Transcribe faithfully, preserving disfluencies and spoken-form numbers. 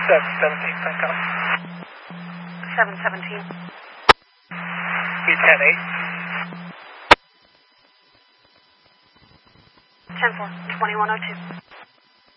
seven seventeen, thank you. seven seventeen. Be ten eight. ten four, twenty-one oh two.